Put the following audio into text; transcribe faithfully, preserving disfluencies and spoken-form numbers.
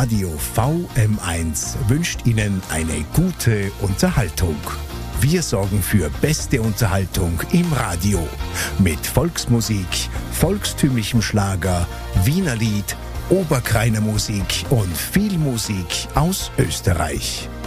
Radio V M eins wünscht Ihnen eine gute Unterhaltung. Wir sorgen für beste Unterhaltung im Radio mit Volksmusik, volkstümlichem Schlager, Wiener Lied, Oberkreiner Musik und viel Musik aus Österreich.